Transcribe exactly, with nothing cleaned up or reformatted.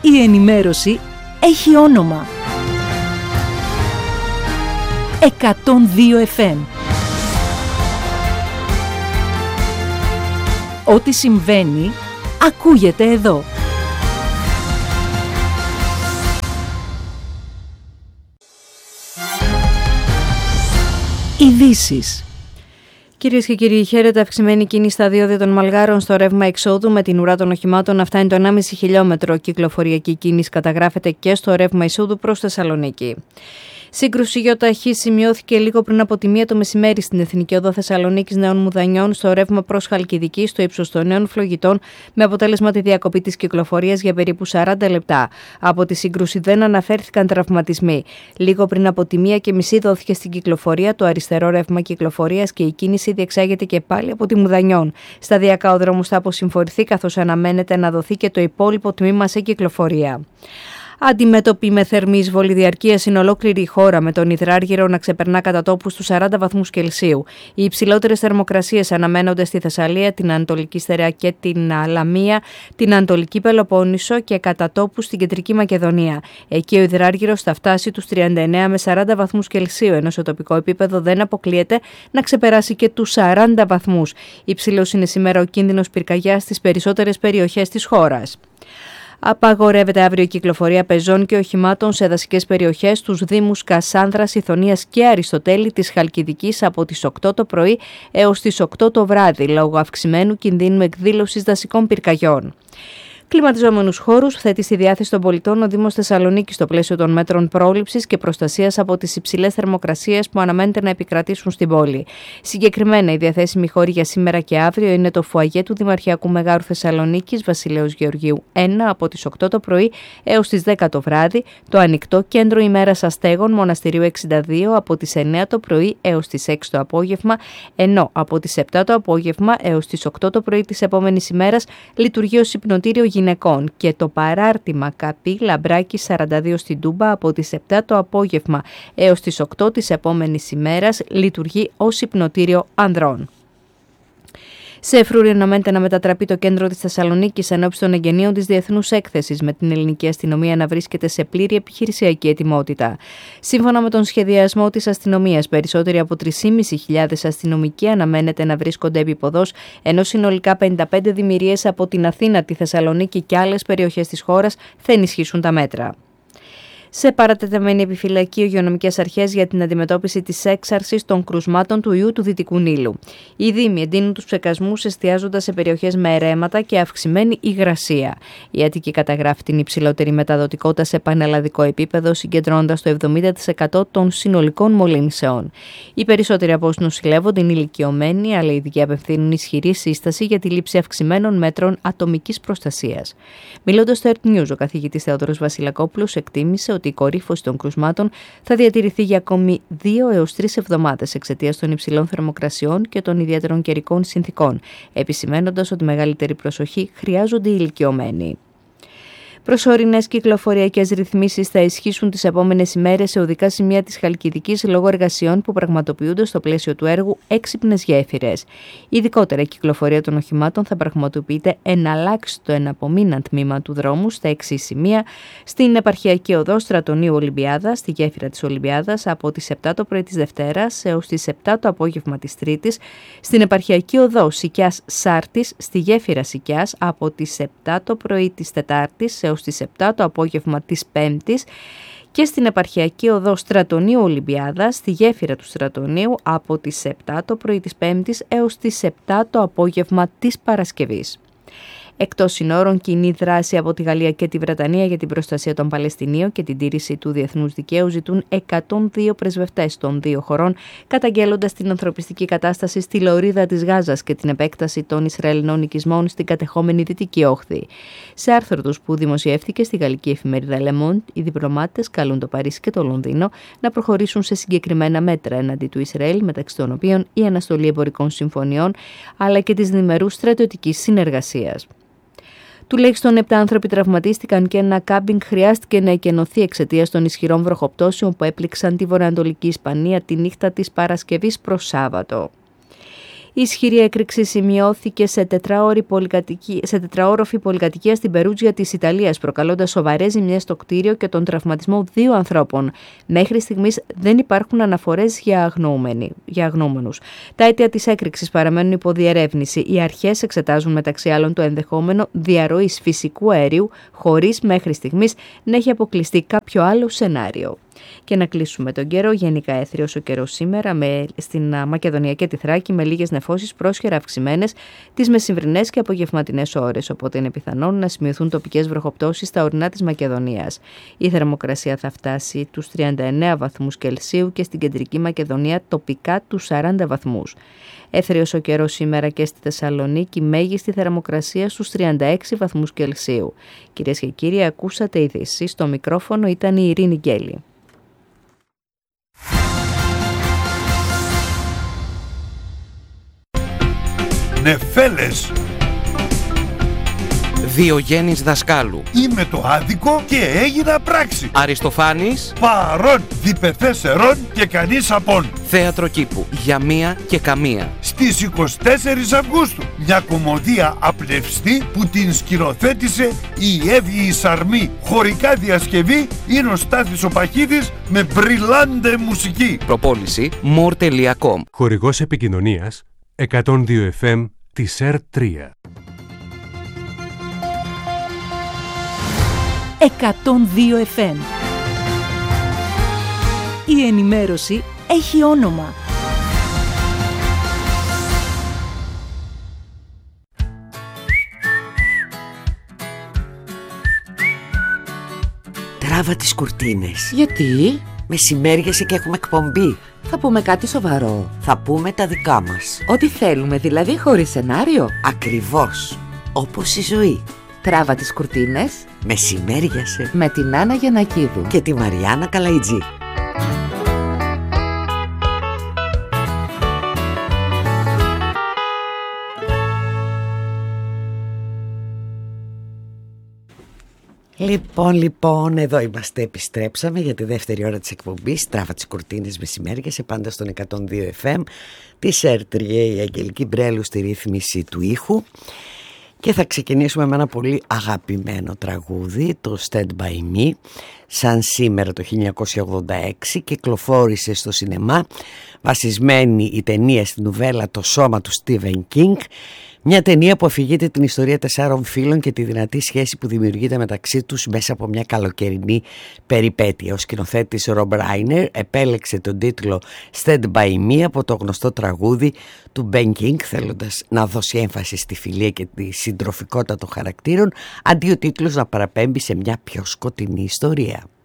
Η ενημέρωση έχει όνομα. εκατόν δύο εφ εμ. Ό,τι συμβαίνει, ακούγεται εδώ. Ειδήσεις. Κυρίες και κύριοι, χαίρετε. Αυξημένη κίνηση στα διόδια των Μαλγάρων στο ρεύμα εξόδου με την ουρά των οχημάτων να φτάνει το ενάμιση χιλιόμετρο. Κυκλοφοριακή κίνηση καταγράφεται και στο ρεύμα εισόδου προς Θεσσαλονίκη. Σύγκρουση γιοταχή σημειώθηκε λίγο πριν από τη μία το μεσημέρι στην Εθνική Οδό Θεσσαλονίκης Νέων Μουδανιών στο ρεύμα προς Χαλκιδική στο ύψος των Νέων Φλογητών, με αποτέλεσμα τη διακοπή της κυκλοφορίας για περίπου σαράντα λεπτά. Από τη σύγκρουση δεν αναφέρθηκαν τραυματισμοί. Λίγο πριν από τη μία και μισή δόθηκε στην κυκλοφορία το αριστερό ρεύμα κυκλοφορίας και η κίνηση διεξάγεται και πάλι από τη Μουδανιών. Σταδιακά ο δρόμος θα αποσυμφορηθεί, καθώς αναμένεται να δοθεί και το υπόλοιπο τμήμα σε κυκλοφορία. Αντιμέτωπη με θερμή εισβολή διαρκείας είναι ολόκληρη η χώρα, με τον υδράργυρο να ξεπερνά κατά τόπους τους σαράντα βαθμούς Κελσίου. Οι υψηλότερες θερμοκρασίες αναμένονται στη Θεσσαλία, την Ανατολική Στερεά και την Λαμία, την Ανατολική Πελοπόννησο και κατά τόπους στην Κεντρική Μακεδονία. Εκεί ο υδράργυρος θα φτάσει τους τριάντα εννέα με σαράντα βαθμούς Κελσίου, ενώ σε τοπικό επίπεδο δεν αποκλείεται να ξεπεράσει και τους σαράντα βαθμούς. Υψηλός είναι σήμερα ο κίνδυνος πυρκαγιάς στις περισσότερες περιοχές της χώρας. Απαγορεύεται αύριο η κυκλοφορία πεζών και οχημάτων σε δασικές περιοχές στους δήμους Κασάνδρας, Ιθωνίας και Αριστοτέλη της Χαλκιδικής από τις οκτώ το πρωί έως τις οκτώ το βράδυ, λόγω αυξημένου κινδύνου εκδήλωσης δασικών πυρκαγιών. Κλιματιζόμενους χώρους θέτει στη διάθεση των πολιτών ο Δήμος Θεσσαλονίκης στο πλαίσιο των μέτρων πρόληψης και προστασίας από τις υψηλές θερμοκρασίες που αναμένεται να επικρατήσουν στην πόλη. Συγκεκριμένα, οι διαθέσιμοι χώροι για σήμερα και αύριο είναι το φουαγέ του Δημαρχιακού Μεγάρου Θεσσαλονίκης Βασιλέως Γεωργίου ένα από τις οκτώ το πρωί έως τις δέκα το βράδυ, το ανοιχτό κέντρο ημέρας αστέγων Μοναστηρίου εξήντα δύο από τις εννέα το πρωί έως τις έξι το απόγευμα, ενώ από τις επτά το απόγευμα έως τις οκτώ το πρωί της επόμενης ημέρας λειτουργεί ως υπνοτήριο γυναικών και το παράρτημα Καπή Λαμπράκη σαράντα δύο στην Τούμπα από τις επτά το απόγευμα έως τις οκτώ της επόμενης ημέρας λειτουργεί ως υπνοτήριο ανδρών. Σε Εφρούρη αναμένεται να μετατραπεί το κέντρο της Θεσσαλονίκης ενόψει των εγγενείων της Διεθνούς Έκθεσης, με την ελληνική αστυνομία να βρίσκεται σε πλήρη επιχειρησιακή ετοιμότητα. Σύμφωνα με τον σχεδιασμό της αστυνομίας, περισσότεροι από τρεις χιλιάδες πεντακόσιοι αστυνομικοί αναμένεται να βρίσκονται επίποδος, ενώ συνολικά πενήντα πέντε δημιουργίες από την Αθήνα, τη Θεσσαλονίκη και άλλες περιοχές της χώρας θα ενισχύσουν τα μέτρα. Σε παρατεταμένη επιφυλακή υγειονομικές αρχές για την αντιμετώπιση της έξαρσης των κρουσμάτων του ιού του Δυτικού Νείλου. Οι δήμοι εντείνουν τους ψεκασμούς εστιάζοντας σε περιοχές με ερέματα και αυξημένη υγρασία. Η Αττική καταγράφει την υψηλότερη μεταδοτικότητα σε πανελλαδικό επίπεδο, συγκεντρώνοντας το εβδομήντα τοις εκατό των συνολικών μολύνσεων. Οι περισσότεροι από όσους νοσηλεύονται είναι ηλικιωμένοι, αλλά οι ειδικοί απευθύνουν ισχυρή σύσταση για τη λήψη αυξημένων μέτρων ατομικής προστασίας. Μιλώντας στο Earth News, ο καθηγητής Θεόδωρος Βασιλακόπουλος εκτίμησε ότι η κορύφωση των κρουσμάτων θα διατηρηθεί για ακόμη δύο έως τρεις εβδομάδες εξαιτίας των υψηλών θερμοκρασιών και των ιδιαίτερων καιρικών συνθηκών, επισημαίνοντας ότι μεγαλύτερη προσοχή χρειάζονται οι ηλικιωμένοι. Προσωρινές κυκλοφοριακές ρυθμίσεις θα ισχύσουν τις επόμενες ημέρες σε οδικά σημεία της Χαλκιδικής λόγω εργασιών που πραγματοποιούνται στο πλαίσιο του έργου Έξυπνες Γέφυρες. Ειδικότερα, η κυκλοφορία των οχημάτων θα πραγματοποιείται εναλλάξιστο ένα από μήνα τμήμα του δρόμου στα εξής σημεία: στην επαρχιακή οδό Στρατονίου Ολυμπιάδας, στη γέφυρα της Ολυμπιάδας από τις επτά το πρωί της Δευτέρας έως τις επτά το απόγευμα της Τρίτης, στην επαρχιακή οδό Σικιάς Σάρτης, στη γέφυρα Σικιάς από τις επτά το πρωί της Τετάρτης έως τις επτά το απόγευμα της Πέμπτης και στην επαρχιακή οδό Στρατονίου Ολυμπιάδας, στη γέφυρα του Στρατονίου από τις επτά το πρωί της Πέμπτης έως τις επτά το απόγευμα της Παρασκευής. Εκτός συνόρων, κοινή δράση από τη Γαλλία και τη Βρετανία για την προστασία των Παλαιστινίων και την τήρηση του διεθνούς δικαίου ζητούν εκατόν δύο πρεσβευτές των δύο χωρών, καταγγέλλοντας την ανθρωπιστική κατάσταση στη λωρίδα της Γάζας και την επέκταση των Ισραηλινών οικισμών στην κατεχόμενη Δυτική Όχθη. Σε άρθρο τους που δημοσιεύθηκε στη γαλλική εφημερίδα Le Monde, οι διπλωμάτες καλούν το Παρίσι και το Λονδίνο να προχωρήσουν σε συγκεκριμένα μέτρα εναντί του Ισραήλ, μεταξύ των οποίων η αναστολή εμπορικών συμφωνιών αλλά και της διμερούς στρατιωτικής συνεργασίας. Τουλάχιστον επτά άνθρωποι τραυματίστηκαν και ένα κάμπινγκ χρειάστηκε να εκενωθεί εξαιτίας των ισχυρών βροχοπτώσεων που έπληξαν τη βορειοανατολική Ισπανία τη νύχτα της Παρασκευής προς Σάββατο. Η ισχυρή έκρηξη σημειώθηκε σε, σε τετραόροφη πολυκατοικία στην Περούτζια της Ιταλίας, προκαλώντας σοβαρές ζημιές στο κτίριο και τον τραυματισμό δύο ανθρώπων. Μέχρι στιγμής δεν υπάρχουν αναφορές για, για αγνοούμενους. Τα αίτια της έκρηξης παραμένουν υπό διερεύνηση. Οι αρχές εξετάζουν μεταξύ άλλων το ενδεχόμενο διαρροής φυσικού αερίου, χωρίς μέχρι στιγμής να έχει αποκλειστεί κάποιο άλλο σενάριο. Και να κλείσουμε τον καιρό. Γενικά έθριος ο καιρός σήμερα με, στην Μακεδονία και τη Θράκη, με λίγες νεφώσεις πρόσχερα αυξημένες τις μεσημβρινές και απογευματινές ώρες, οπότε είναι πιθανόν να σημειωθούν τοπικές βροχοπτώσεις στα ορεινά της Μακεδονίας. Η θερμοκρασία θα φτάσει τους τριάντα εννέα βαθμούς Κελσίου και στην κεντρική Μακεδονία τοπικά τους σαράντα βαθμούς. Έθριος ο καιρός σήμερα και στη Θεσσαλονίκη, μέγιστη θερμοκρασία στους τριάντα έξι βαθμούς Κελσίου. Κυρίες και κύριοι, ακούσατε ειδήσεις. Στο μικρόφωνο ήταν η Ειρήνη Γκέλη. Νεφέλες. Διογέννης Δασκάλου. Είμαι το άδικο και έγινα πράξη. Αριστοφάνης. Παρών, διπεθέσερον και κανείς απόν. Θέατρο κήπου. Για μία και καμία. Στις εικοστή τέταρτη Αυγούστου. Μια κωμωδία απλευστή που την σκηνοθέτησε η Εύη η Σαρμή. Χωρικά διασκευή είναι ο Στάθης ο Παχίδης με μπριλάντε μουσική. Προπόληση more τελεία com. Χορηγός επικοινωνίας εκατόν δύο εφ εμ της ερ τρία. εκατόν δύο εφ εμ. Η ενημέρωση έχει όνομα. Τράβα τις κουρτίνες. Γιατί? Μεσημέριασε και έχουμε εκπομπή. Θα πούμε κάτι σοβαρό. Θα πούμε τα δικά μας. Ό,τι θέλουμε, δηλαδή χωρίς σενάριο. Ακριβώς. Όπως η ζωή. Τράβα τις κουρτίνες. Μεσημέριασε. Με την Άννα Γιαννακίδου και τη Μαριάννα Καλαϊτζή. Λοιπόν, λοιπόν, εδώ είμαστε, επιστρέψαμε για τη δεύτερη ώρα της εκπομπής. Τράβα τις κουρτίνες μεσημέριασε, πάντα στον εκατόν δύο εφ εμ της ερ τρία, η Αγγελική Μπρέλου στη ρύθμιση του ήχου. Και θα ξεκινήσουμε με ένα πολύ αγαπημένο τραγούδι, το Stand By Me. Σαν σήμερα το χίλια εννιακόσια ογδόντα έξι κυκλοφόρησε στο σινεμά, βασισμένη η ταινία στην νουβέλα «Το σώμα» του Στίβεν Κίνγκ. Μια ταινία που αφηγείται την ιστορία τεσσάρων φίλων και τη δυνατή σχέση που δημιουργείται μεταξύ τους μέσα από μια καλοκαιρινή περιπέτεια. Ο σκηνοθέτης Ρομπ Ράινερ επέλεξε τον τίτλο Stand By Me από το γνωστό τραγούδι του Μπεν Κίνγκ, θέλοντας να δώσει έμφαση στη φιλία και τη συντροφικότητα των χαρακτήρων, αντί ο τίτλος να παραπέμπει σε μια πιο σκοτεινή ιστορία.